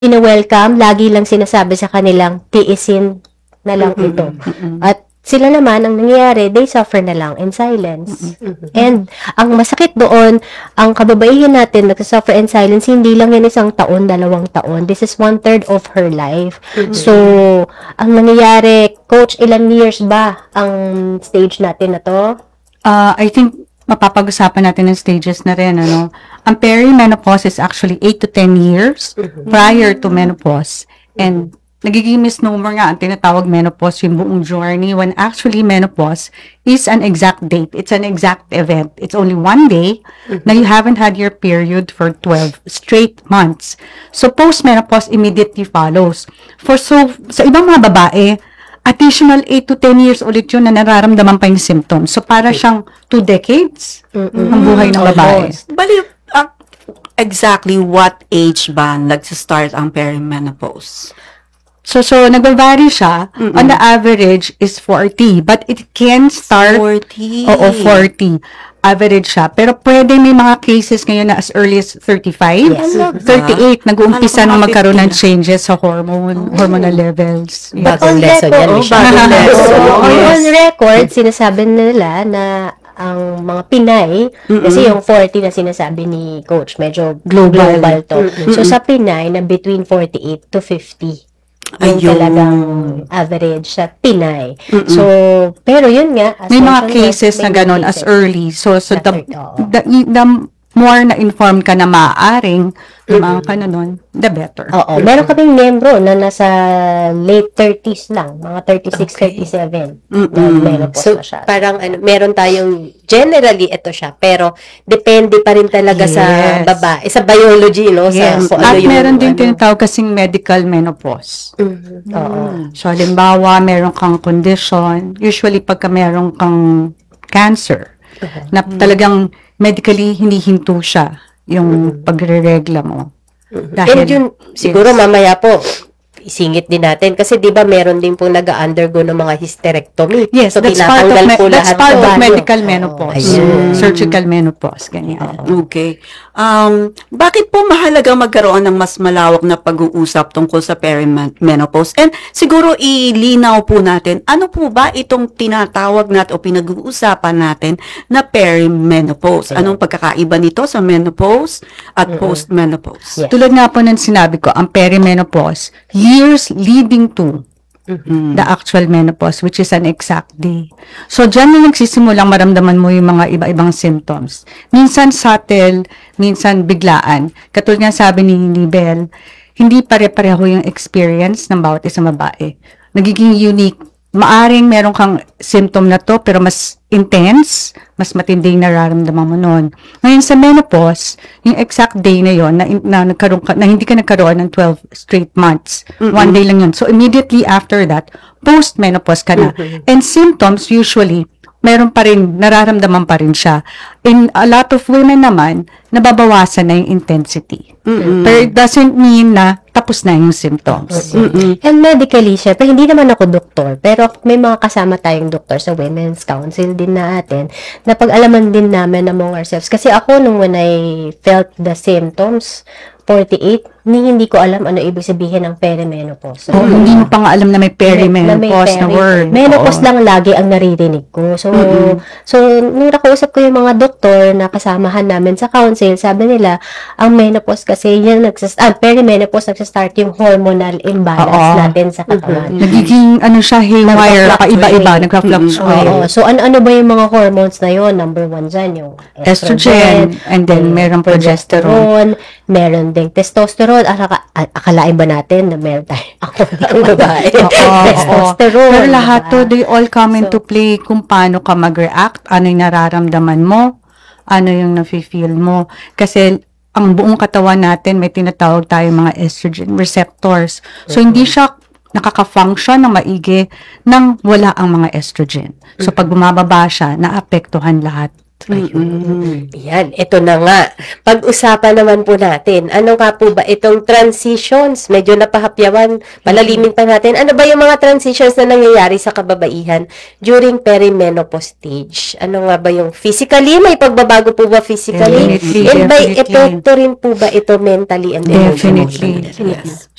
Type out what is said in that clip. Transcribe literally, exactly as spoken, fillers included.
ine-welcome, lagi lang sinasabi sa kanilang tiisin na lang Mm-mm. ito. Mm-mm. At sila naman, ang nangyayari, they suffer na lang in silence. Mm-mm. And ang masakit doon, ang kababaihan natin nagsasuffer in silence, hindi lang yan isang taon, dalawang taon. This is one-third of her life. Mm-mm. So, ang nangyayari, Coach, ilan years ba ang stage natin na to? Uh, I think mapapag-usapan natin ng stages na rin, ano. Ang perimenopause is actually eight to ten years prior to menopause. And nagiging misnomer nga ang tinatawag menopause yung buong journey when actually menopause is an exact date. It's an exact event. It's only one day na you haven't had your period for twelve straight months. So post-menopause immediately follows. For so sa ibang mga babae, additional eight to ten years ulit yun na nararamdaman pa yung symptoms. So para siyang two decades ang buhay ng babae. Bali, uh, exactly what age ba nagsa-start ang perimenopause? So, so, nagva-vary siya. Mm-mm. On the average is forty. But it can start... forty. Oo, forty. Average siya. Pero pwede may mga cases ngayon na as early as thirty-five. Yes. thirty-eight. Nag-uumpisa Alam ko nang mga magkaroon ng fifty. changes sa hormone, hormonal levels. Yeah. on Bagong lesson record, yan, oh, Michelle. bagong Bagong lesson. lesson. On, Yes. on record, sinasabi nila na ang mga Pinay, kasi yung forty na sinasabi ni Coach, medyo global, Global. to. So, sa Pinay, na between forty-eight to fifty. Yung Ayun. talagang average sa Pinay. So, pero yun nga, as May mga mentioned, cases may na mga ganon as cases. early. So, so Na the, third, oo. the, the more na informed ka na maaaring, mga ka na nun, the better. Oo, meron kaming membro na nasa late thirties lang, mga thirty-six, Okay. thirty-seven, Mm-mm. na menopause So, na siya. parang ano, meron tayong, generally, ito siya, pero depende pa rin talaga sa Yes. babae, sa biology, no? Yes. Sa, kung At ano yung, meron din ano. tinatawag kasing medical menopause. Mhm. Oo. So, halimbawa, meron kang condition, usually pagka meron kang cancer, na talagang medically hinihinto siya yung pagre-regla mo. And yun, siguro mamaya po, isingit din natin. Kasi di ba meron din pong nag-undergo ng mga hysterectomy. Yes, so that's part of, tinatanggal me- po that's lahat part ng of ano. medical menopause. Ayun. Surgical menopause, ganyan. Okay. Um, bakit po mahalaga magkaroon ng mas malawak na pag-uusap tungkol sa perimenopause? And siguro ilinaw po natin, ano po ba itong tinatawag natin o pinag-uusapan natin na perimenopause? Anong pagkakaiba nito sa menopause at post-menopause? Yes. Tulad nga po ng sinabi ko, ang perimenopause, years leading to the actual menopause, which is an exact day. So, dyan na nagsisimulang maramdaman mo yung mga iba-ibang symptoms. Minsan subtle, minsan biglaan. Katulad nga sabi ni Nibel, hindi pare-pareho yung experience ng bawat isang babae. Nagiging unique. Maaring meron kang symptom na to, pero mas intense, mas matinding nararamdaman mo nun. Ngayon sa menopause, yung exact day na yon na, na, nagkaroon ka, na hindi ka nagkaroon ng twelve straight months. One day lang yun. So immediately after that, post-menopause ka na. And symptoms usually, meron pa rin, nararamdaman pa rin siya. In a lot of women naman, nababawasan na yung intensity. Pero it doesn't mean na tapos na yung symptoms. And medically, syempre, hindi naman ako doktor, pero may mga kasama tayong doktor sa Women's Council din natin, na pag-alaman din namin among ourselves. Kasi ako, nung when I felt the symptoms, forty-eight, ni hindi ko alam ano ibig sabihin ng perimenopause. Oh, hindi mo pa nga alam na may perimenopause na peri- word. Menopause Oo. lang lagi ang naririnig ko. So, so nung nakausap ko yung mga doktor na kasamahan namin sa council, sabi nila, ang menopause kasi, yan nagsas ah, perimenopause nagsastart yung hormonal imbalance Oo. natin sa katawan. Nagiging ano siya, haywire, pa-iba-iba, nagka-fluctuate. Oo. So, ano, ano ba yung mga hormones na yon? Number one dyan, yung Estrogen, and then may merong progesterone. meron ding testosterone. Akala, akalain ba natin na meron tayo? Ako ang babae. Oo, oo. Testosterone. Pero lahat diba? to, they all come into So- play kung paano ka mag-react, ano yung nararamdaman mo, ano yung nafe-feel mo. Kasi ang buong katawan natin, may tinatawag tayong mga estrogen receptors. So, hindi siya nakaka-function ng maigi nang wala ang mga estrogen. So, pag bumababa siya, naapektuhan lahat Ayun. Yan, ito na nga. Pag-usapan naman po natin, ano nga po ba itong transitions? Medyo napahapyawan, palalimin pa natin. Ano ba yung mga transitions na nangyayari sa kababaihan during perimenopause stage? Ano nga ba yung physically? May pagbabago po ba physically? Definitely, And by definitely. epekto rin po ba ito mentally and emotionally? Definitely. Yes.